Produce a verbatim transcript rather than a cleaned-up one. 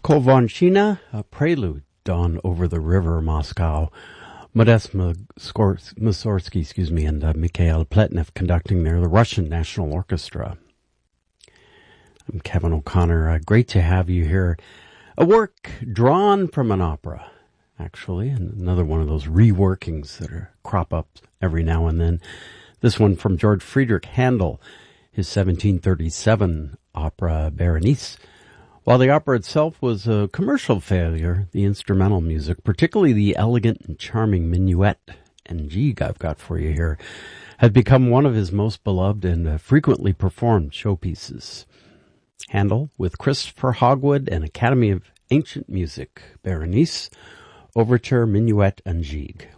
Kolvanshina, a prelude, Dawn Over the River, Moscow. Modest Mussorgsky, excuse me, and uh, Mikhail Pletnev conducting there, the Russian National Orchestra. I'm Kevin O'Connor. Uh, great to have you here. A work drawn from an opera, actually, and another one of those reworkings that are, crop up every now and then. This one from George Friedrich Handel, his seventeen thirty-seven opera Berenice. While the opera itself was a commercial failure, the instrumental music, particularly the elegant and charming minuet and jig I've got for you here, had become one of his most beloved and uh, frequently performed showpieces. Handel, with Christopher Hogwood and Academy of Ancient Music, Berenice, Overture, Minuet, and Jig.